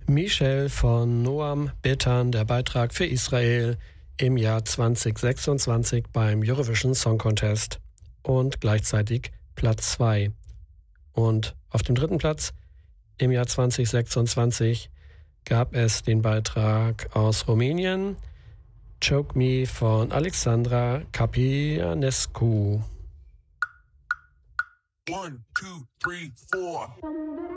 Michel von Noam Betan, der Beitrag für Israel im Jahr 2026 beim Eurovision Song Contest und gleichzeitig Platz 2. Und auf dem dritten Platz im Jahr 2026 gab es den Beitrag aus Rumänien, Choke Me von Alexandra Capianescu. 1, 2, 3, 4